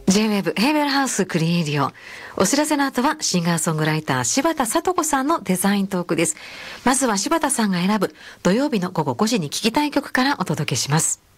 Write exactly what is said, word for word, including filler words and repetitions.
ジェイウェーブ ヘーベルハウスクリエイディオ。お知らせの後はシンガーソングライター柴田聡子さんのデザイントークです。まずは柴田さんが選ぶ土曜日の午後ごじに聴きたい曲からお届けします。